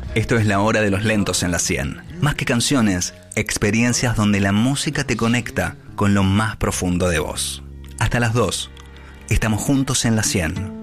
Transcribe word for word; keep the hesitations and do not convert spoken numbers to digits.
Esto es la hora de los lentos en la cien. Más que canciones, experiencias donde la música te conecta con lo más profundo de vos. Hasta las dos. Estamos juntos en la cien.